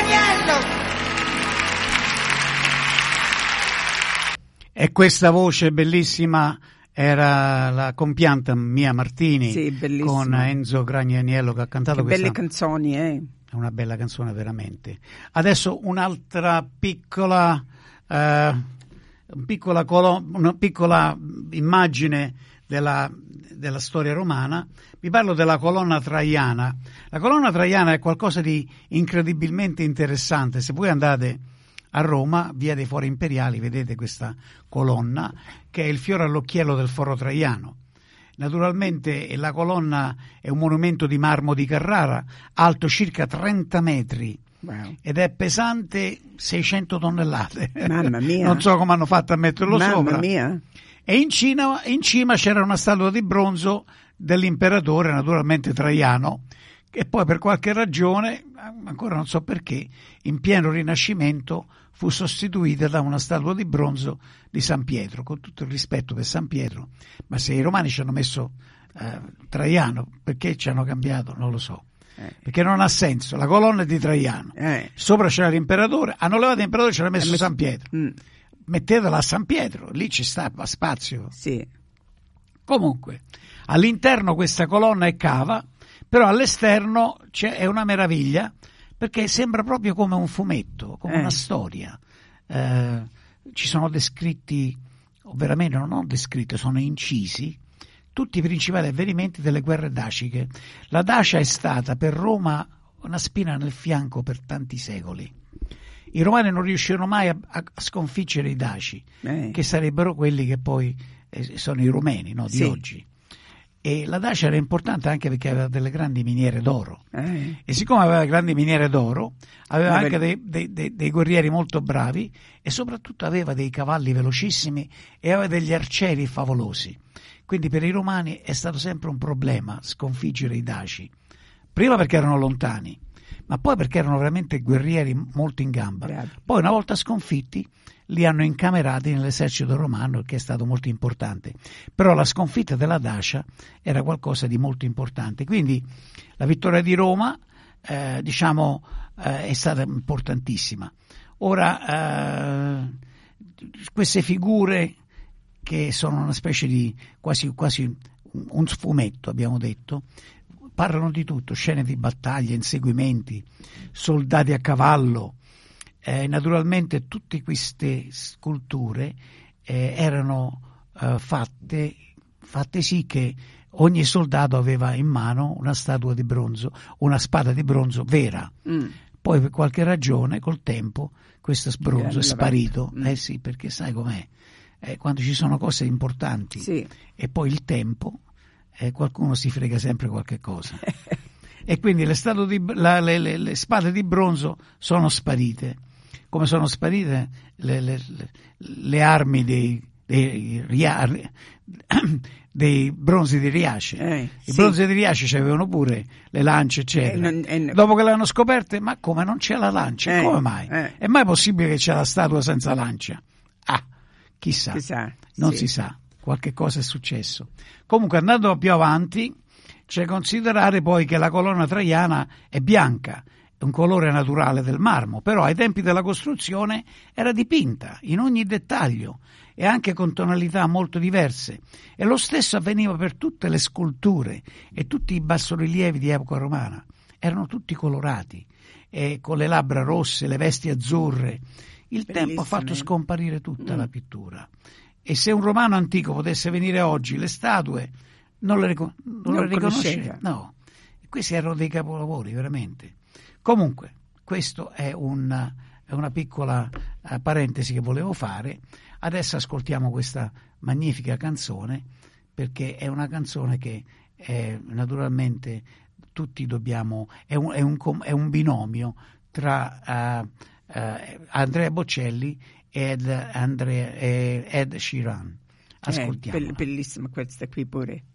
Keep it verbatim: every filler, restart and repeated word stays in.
Agnello. E questa voce bellissima era la compianta Mia Martini, sì, con Enzo Gragnaniello che ha cantato che questa. Belle canzoni, eh. È una bella canzone veramente. Adesso un'altra piccola, eh, piccola colo- una piccola immagine della, della storia romana. Vi parlo della colonna traiana. La colonna traiana è qualcosa di incredibilmente interessante. Se voi andate a Roma, via dei Fori Imperiali, vedete questa colonna che è il fiore all'occhiello del Foro Traiano. Naturalmente la colonna è un monumento di marmo di Carrara, alto circa trenta metri, wow, ed è pesante seicento tonnellate. Mamma mia. Non so come hanno fatto a metterlo Mamma sopra. Mia. E in cima, in cima c'era una statua di bronzo dell'imperatore, naturalmente Traiano, che poi per qualche ragione, ancora non so perché, in pieno Rinascimento fu sostituita da una statua di bronzo di San Pietro, con tutto il rispetto per San Pietro, ma se i romani ci hanno messo eh, Traiano, perché ci hanno cambiato? Non lo so, eh. perché non ha senso, la colonna è di Traiano, eh. sopra c'era l'imperatore, hanno levato l'imperatore e ci hanno messo, messo San Pietro, mm. mettetela a San Pietro, lì ci sta spazio. Sì. Comunque, all'interno questa colonna è cava, però all'esterno c'è, è una meraviglia, perché sembra proprio come un fumetto, come eh. una storia. Eh, ci sono descritti, o veramente non ho descritti, sono incisi, tutti i principali avvenimenti delle guerre daciche. La Dacia è stata per Roma una spina nel fianco per tanti secoli. I romani non riuscirono mai a, a sconfiggere i Daci, eh. che sarebbero quelli che poi eh, sono i rumeni, no, di sì. oggi. E la Dacia era importante anche perché aveva delle grandi miniere d'oro, eh. e siccome aveva grandi miniere d'oro aveva Ma anche dei, dei, dei, dei guerrieri molto bravi e soprattutto aveva dei cavalli velocissimi e aveva degli arcieri favolosi. Quindi per i romani è stato sempre un problema sconfiggere i Daci, prima perché erano lontani, ma poi perché erano veramente guerrieri molto in gamba. Bravo. Poi una volta sconfitti li hanno incamerati nell'esercito romano, che è stato molto importante. Però la sconfitta della Dacia era qualcosa di molto importante. Quindi la vittoria di Roma, eh, diciamo, eh, è stata importantissima. Ora, eh, queste figure che sono una specie di quasi, quasi un fumetto, abbiamo detto, parlano di tutto: scene di battaglia, inseguimenti, soldati a cavallo. Eh, naturalmente tutte queste sculture eh, erano eh, fatte, fatte sì che ogni soldato aveva in mano una statua di bronzo, una spada di bronzo vera. Mm. Poi per qualche ragione col tempo questo bronzo è sparito. Mm. Eh sì, perché sai com'è? Eh, quando ci sono cose importanti sì. e poi il tempo, eh, qualcuno si frega sempre qualche cosa. E quindi le, statue di, la, le, le, le spade di bronzo sono sparite, come sono sparite le, le, le, le armi dei, dei, dei bronzi di Riace. Eh, I sì. bronzi di Riace c'avevano pure le lance, eccetera. Eh, non, eh, Dopo che le hanno scoperte, ma come non c'è la lancia? Eh, come mai? Eh. È mai possibile che c'è la statua senza lancia? Ah, chissà, chissà non sì. si sa, qualche cosa è successo. Comunque, andando più avanti, c'è da considerare poi che la colonna traiana è bianca, un colore naturale del marmo, però ai tempi della costruzione era dipinta in ogni dettaglio e anche con tonalità molto diverse, e lo stesso avveniva per tutte le sculture e tutti i bassorilievi di epoca romana. Erano tutti colorati, e con le labbra rosse, le vesti azzurre. Il Bellissime. tempo ha fatto scomparire tutta mm. la pittura, e se un romano antico potesse venire oggi, le statue non le, ricon- non non le riconosceva. No, questi erano dei capolavori veramente. Comunque, questa è una, è una piccola uh, parentesi che volevo fare. Adesso ascoltiamo questa magnifica canzone, perché è una canzone che è, naturalmente tutti dobbiamo, è un, è un, è un binomio tra uh, uh, Andrea Bocelli ed Andrea, eh, Ed Sheeran. Ascoltiamo. Eh, bellissima questa qui pure.